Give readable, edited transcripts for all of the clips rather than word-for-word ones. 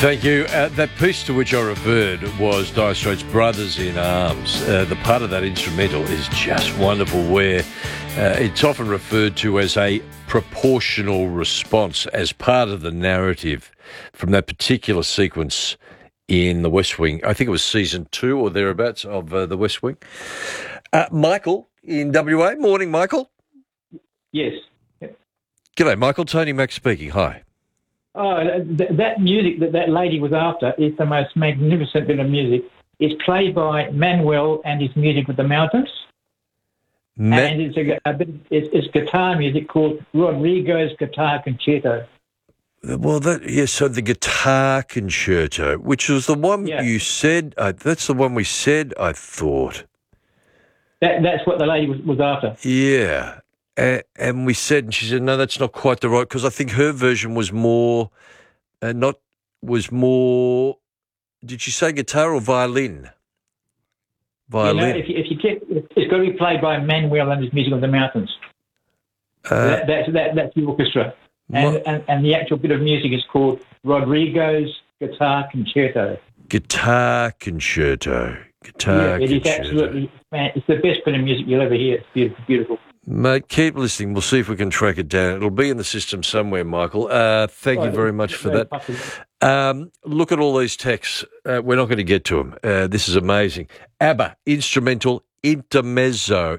Thank you. That piece to which I referred was Dire Straits' Brothers in Arms. The part of that instrumental is just wonderful, where it's often referred to as a proportional response as part of the narrative from that particular sequence in The West Wing. I think it was season 2 or thereabouts of The West Wing. Michael in WA. Morning, Michael. Yes. G'day, Michael. Tony Mack speaking. Hi. Oh, that music that lady was after is the most magnificent bit of music. It's played by Manuel and his Music with the Mountains. And it's guitar music called Rodrigo's Guitar Concerto. Well, so the Guitar Concerto, which was the one you said, that's the one we said, I thought. That's what the lady was after. Yeah. And we said, and she said, no, that's not quite the right, because I think her version was more, did she say guitar or violin? Violin. If you get, it's got to be played by Manuel and his Music of the Mountains. That's the orchestra. And the actual bit of music is called Rodrigo's Guitar Concerto. Guitar Concerto. It is absolutely, man, it's the best bit of music you'll ever hear. It's beautiful, beautiful. Mate, keep listening. We'll see if we can track it down. It'll be in the system somewhere, Michael. Thank you very much for that. Look at all these texts. We're not going to get to them. This is amazing. ABBA, instrumental, intermezzo,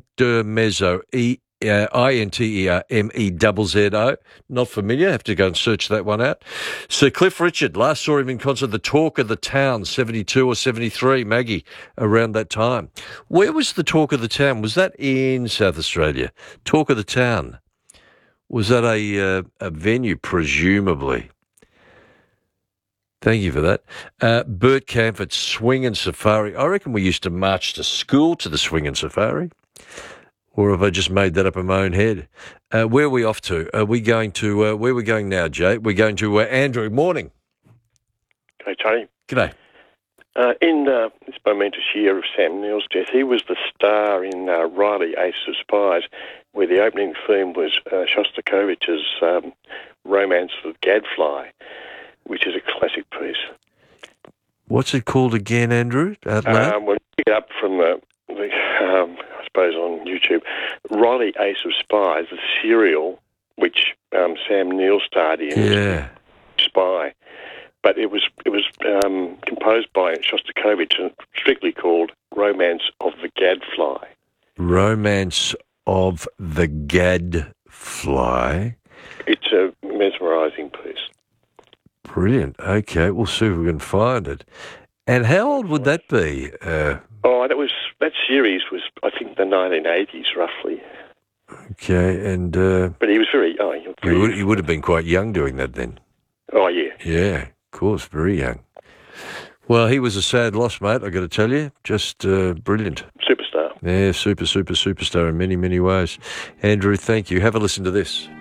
Intermezzo, Not familiar. Have to go and search that one out. Sir Cliff Richard, last saw him in concert, the Talk of the Town, 72 or 73, Maggie, around that time. Where was the Talk of the Town? Was that in South Australia? Talk of the Town. Was that a venue, presumably? Thank you for that. Bert Camford, Swing and Safari. I reckon we used to march to school to the Swing and Safari. Or have I just made that up in my own head? Where are we off to? Are we going to, where are we going now, Jay? We're going to Andrew. Morning. Hey, Tony. G'day. In this momentous year of Sam Neill's death, he was the star in Riley, Ace of Spies, where the opening theme was Shostakovich's Romance of the Gadfly, which is a classic piece. What's it called again, Andrew? We'll pick it up from I suppose on YouTube. Riley, Ace of Spies, the serial which Sam Neill starred in. Yeah. Spy. But it was composed by Shostakovich and strictly called Romance of the Gadfly. Romance of the Gadfly. It's a mesmerising piece. Brilliant. Okay, we'll see if we can find it. And how old would that be? That series was, I think, the 1980s, roughly. Okay, and but he was very he would have been quite young doing that then. Oh yeah. Yeah, of course, very young. Well, he was a sad loss, mate. I got to tell you, just brilliant. Superstar. Yeah, superstar in many ways. Andrew, thank you. Have a listen to this.